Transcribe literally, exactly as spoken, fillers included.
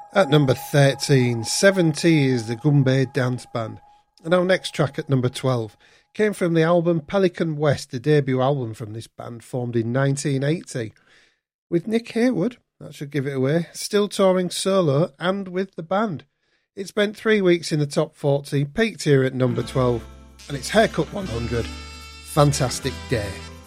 At number thirteen, seventy is the Goombay Dance Band. And our next track at number twelve came from the album Pelican West, the debut album from this band, formed in nineteen eighty. With Nick Haywood, that should give it away, still touring solo and with the band. It spent three weeks in the top forty, peaked here at number twelve, and it's Haircut one hundred. Fantastic Day.